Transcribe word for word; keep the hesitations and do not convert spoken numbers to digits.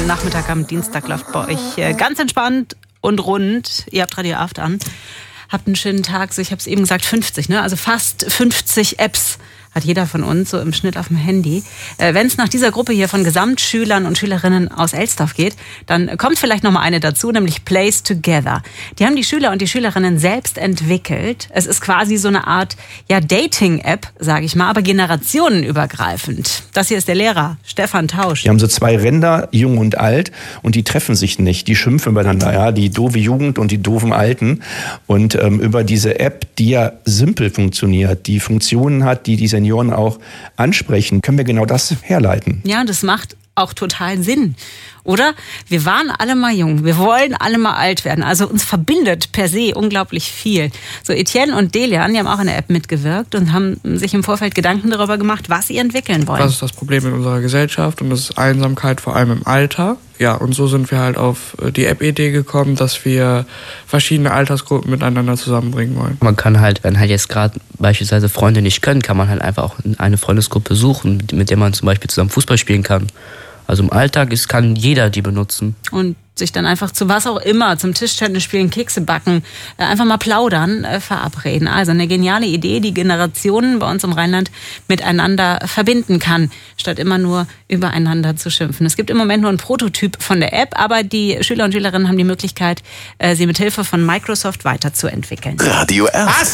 Nachmittag am Dienstag läuft bei euch ganz entspannt und rund. Ihr habt Radio After an. Habt einen schönen Tag. So, ich habe es eben gesagt, fünfzig, ne? Also fast fünfzig Apps hat jeder von uns so im Schnitt auf dem Handy. Äh, Wenn es nach dieser Gruppe hier von Gesamtschülern und Schülerinnen aus Elsdorf geht, dann kommt vielleicht noch mal eine dazu, nämlich Plays Together. Die haben die Schüler und die Schülerinnen selbst entwickelt. Es ist quasi so eine Art ja, Dating-App, sage ich mal, aber generationenübergreifend. Das hier ist der Lehrer, Stefan Tausch. Die haben so zwei Ränder, jung und alt, und die treffen sich nicht. Die schimpfen übereinander, ja, die doofe Jugend und die doofen Alten. Und ähm, über diese App, die ja simpel funktioniert, die Funktionen hat, die diese Senioren auch ansprechen, können wir genau das herleiten. Ja, und das macht auch total Sinn, oder? Wir waren alle mal jung, wir wollen alle mal alt werden. Also uns verbindet per se unglaublich viel. So Etienne und Delian, die haben auch in der App mitgewirkt und haben sich im Vorfeld Gedanken darüber gemacht, was sie entwickeln wollen. Was ist das Problem in unserer Gesellschaft? Und das ist Einsamkeit, vor allem im Alter. Ja, und so sind wir halt auf die App-Idee gekommen, dass wir verschiedene Altersgruppen miteinander zusammenbringen wollen. Man kann halt, wenn halt jetzt gerade beispielsweise Freunde nicht können, kann man halt einfach auch eine Freundesgruppe suchen, mit der man zum Beispiel zusammen Fußball spielen kann. Also im Alltag ist, kann jeder die benutzen. Und sich dann einfach zu was auch immer, zum Tischtennis spielen, Kekse backen, einfach mal plaudern, äh, verabreden. Also eine geniale Idee, die Generationen bei uns im Rheinland miteinander verbinden kann, statt immer nur übereinander zu schimpfen. Es gibt im Moment nur einen Prototyp von der App, aber die Schüler und Schülerinnen haben die Möglichkeit, äh, sie mit Hilfe von Microsoft weiterzuentwickeln. Radio F.